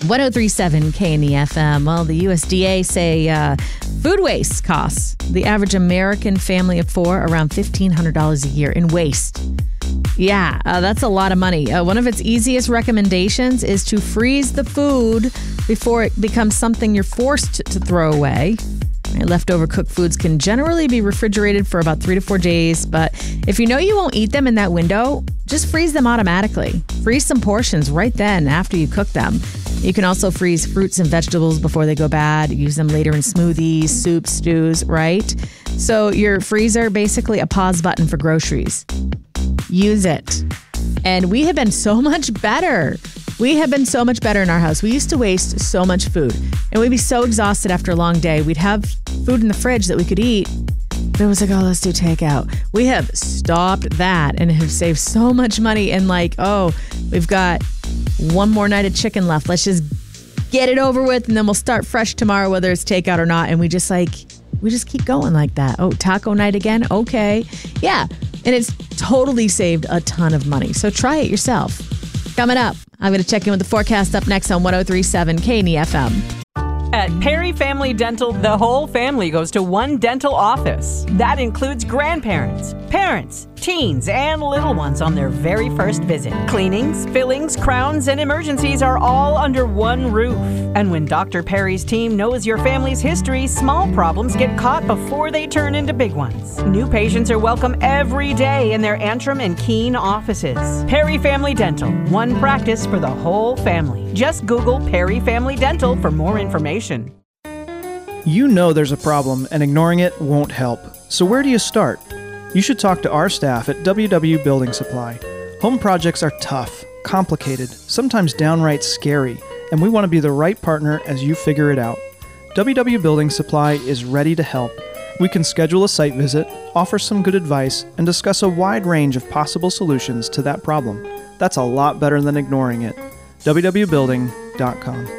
1037 KNEFM. Well, the USDA say food waste costs the average American family of four around $1,500 a year in waste. Yeah, that's a lot of money. One of its easiest recommendations is to freeze the food before it becomes something you're forced to throw away. Leftover cooked foods can generally be refrigerated for about 3 to 4 days, but if you know you won't eat them in that window, just freeze them automatically. Freeze some portions right then after you cook them. You can also freeze fruits and vegetables before they go bad. Use them later in smoothies, soups, stews, right? So your freezer, basically a pause button for groceries. Use it. And we have been so much better. We have been so much better in our house. We used to waste so much food, and we'd be so exhausted after a long day. We'd have food in the fridge that we could eat, but it was like, oh, let's do takeout. We have stopped that and have saved so much money. And like, oh, we've got one more night of chicken left. Let's just get it over with, and then we'll start fresh tomorrow, whether it's takeout or not. And we just keep going like that. Oh, taco night again? Okay. Yeah. And it's totally saved a ton of money. So try it yourself. Coming up, I'm going to check in with the forecast up next on 1037 KNEFM. At Perry Family Dental, the whole family goes to one dental office. That includes grandparents, parents, teens, and little ones on their very first visit. Cleanings, fillings, crowns, and emergencies are all under one roof. And when Dr. Perry's team knows your family's history, small problems get caught before they turn into big ones. New patients are welcome every day in their Antrim and Keene offices. Perry Family Dental, one practice for the whole family. Just Google Perry Family Dental for more information. You know there's a problem, and ignoring it won't help. So where do you start? You should talk to our staff at WW Building Supply. Home projects are tough, complicated, sometimes downright scary, and we want to be the right partner as you figure it out. WW Building Supply is ready to help. We can schedule a site visit, offer some good advice, and discuss a wide range of possible solutions to that problem. That's a lot better than ignoring it. www.building.com.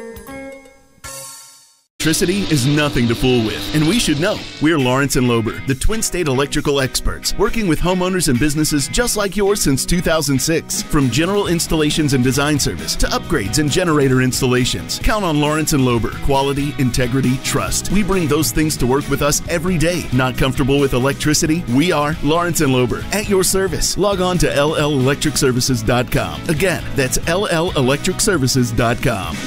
Electricity is nothing to fool with, and we should know. We're Lawrence & Lober, the Twin State electrical experts, working with homeowners and businesses just like yours since 2006. From general installations and design service to upgrades and generator installations, count on Lawrence & Lober. Quality, integrity, trust. We bring those things to work with us every day. Not comfortable with electricity? We are Lawrence & Lober, at your service. Log on to LLElectricServices.com. Again, that's LLElectricServices.com.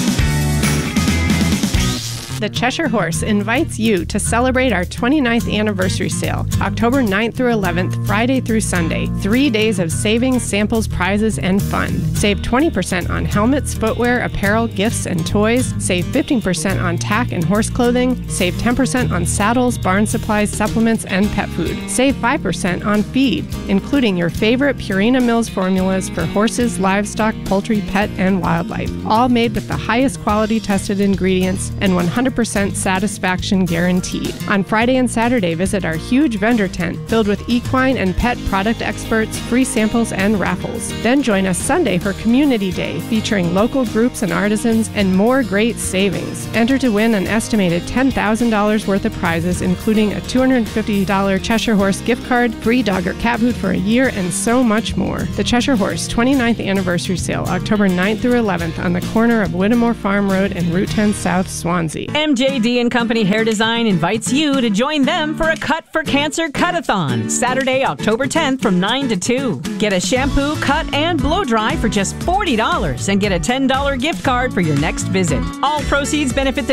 The Cheshire Horse invites you to celebrate our 29th anniversary sale, October 9th through 11th, Friday through Sunday. 3 days of savings, samples, prizes, and fun. Save 20% on helmets, footwear, apparel, gifts, and toys. Save 15% on tack and horse clothing. Save 10% on saddles, barn supplies, supplements, and pet food. Save 5% on feed, including your favorite Purina Mills formulas for horses, livestock, poultry, pet, and wildlife. All made with the highest quality tested ingredients and 100% satisfaction guaranteed. On Friday and Saturday, visit our huge vendor tent filled with equine and pet product experts, free samples, and raffles. Then join us Sunday for Community Day, featuring local groups and artisans and more great savings. Enter to win an estimated $10,000 worth of prizes, including a $250 Cheshire Horse gift card, free dog or cat food for a year, and so much more. The Cheshire Horse 29th Anniversary Sale, October 9th through 11th on the corner of Whittemore Farm Road and Route 10 South, Swansea. MJD & Company Hair Design invites you to join them for a Cut for Cancer Cut-a-thon, Saturday, October 10th from 9 to 2. Get a shampoo, cut, and blow dry for just $40 and get a $10 gift card for your next visit. All proceeds benefit the